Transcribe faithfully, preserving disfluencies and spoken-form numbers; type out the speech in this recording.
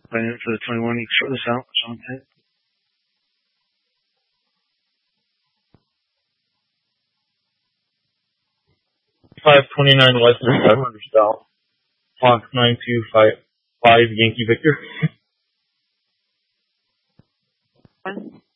Playing it for the twenty-one. You can short this out. Sean ten. five twenty-nine Western Governor Style. Fox nine two five five Yankee Victor.